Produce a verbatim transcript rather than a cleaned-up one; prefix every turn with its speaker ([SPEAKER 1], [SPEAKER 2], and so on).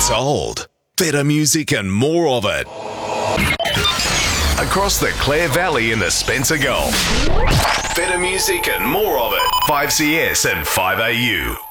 [SPEAKER 1] Sold. Better music and more of it. Across the Clare Valley in the Spencer Gulf. Better music and more of it. five C S and five A U.